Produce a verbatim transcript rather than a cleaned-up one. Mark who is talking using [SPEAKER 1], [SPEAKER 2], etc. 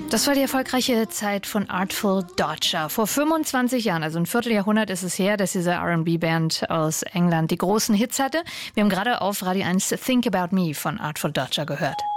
[SPEAKER 1] Das war die erfolgreiche Zeit von Artful Dodger. Vor fünfundzwanzig Jahren, also ein Vierteljahrhundert ist es her, dass diese R and B-Band aus England die großen Hits hatte. Wir haben gerade auf Radio eins Think About Me von Artful Dodger gehört.